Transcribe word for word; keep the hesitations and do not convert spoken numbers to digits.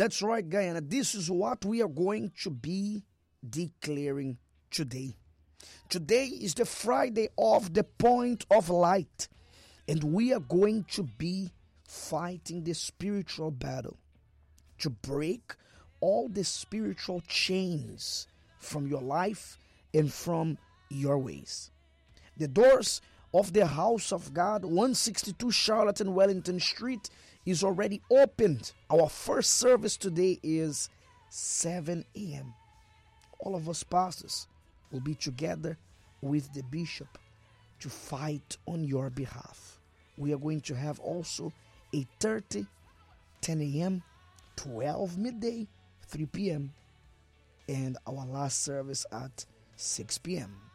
That's right, Guyana. This is what we are going to be declaring today. Today is the Friday of the Point of Light, and we are going to be fighting the spiritual battle to break all the spiritual chains from your life and from your ways. The doors of the House of God, one sixty-two Charlotte and Wellington Street, is already opened. Our first service today is seven a.m. All of us pastors will be together with the bishop to fight on your behalf. We are going to have also eight thirty, ten a.m., twelve midday, three p.m., and our last service at six p.m.